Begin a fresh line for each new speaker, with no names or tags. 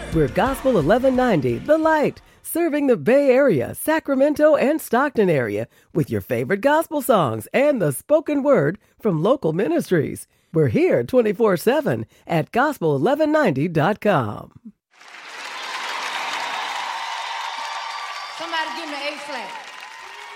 We're Gospel 1190, The Light, serving the Bay Area, Sacramento, and Stockton area with your favorite gospel songs and the spoken word from local ministries. We're here 24/7 at gospel1190.com.
Somebody give me A flat.